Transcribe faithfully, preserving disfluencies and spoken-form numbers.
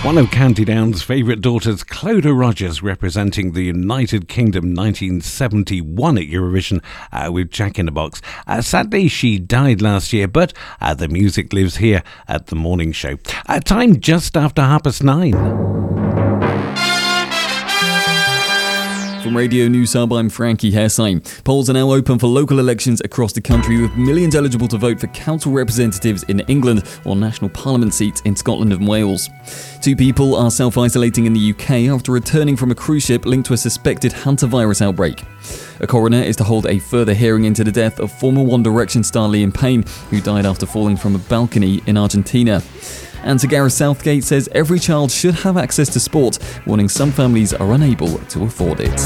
One of County Down's favourite daughters, Clodagh Rogers, representing the United Kingdom nineteen seventy-one at Eurovision uh, with Jack in the Box. Uh, sadly, she died last year, but uh, the music lives here at the morning show. Uh, time just after half past nine. From Radio News Hub, I'm Frankie Hessine. Polls are now open for local elections across the country, with millions eligible to vote for council representatives in England or national parliament seats in Scotland and Wales. Two people are self-isolating in the U K after returning from a cruise ship linked to a suspected hantavirus outbreak. A coroner is to hold a further hearing into the death of former One Direction star Liam Payne, who died after falling from a balcony in Argentina. And Sir Gareth Southgate says every child should have access to sport, warning some families are unable to afford it.